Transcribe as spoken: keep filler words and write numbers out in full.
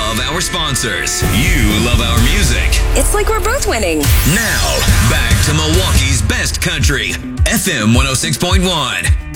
love our sponsors. You love our music. It's like we're both winning. Now, back to Milwaukee's best country, F M one oh six point one.